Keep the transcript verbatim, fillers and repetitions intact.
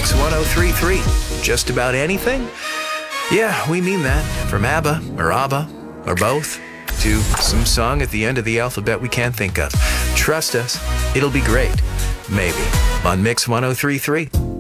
Mix ten thirty-three. Just about anything? Yeah, we mean that. From ABBA, or ABBA, or both, to some song at the end of the alphabet we can't think of. Trust us, it'll be great. Maybe. On Mix ten thirty-three.